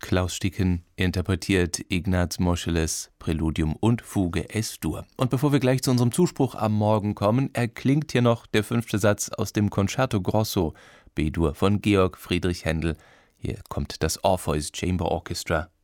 Klaus Sticken interpretiert Ignaz Moscheles Präludium und Fuge Es-Dur. Und bevor wir gleich zu unserem Zuspruch am Morgen kommen, erklingt hier noch der 5. Satz aus dem Concerto Grosso B-Dur von Georg Friedrich Händel. Hier kommt das Orpheus Chamber Orchestra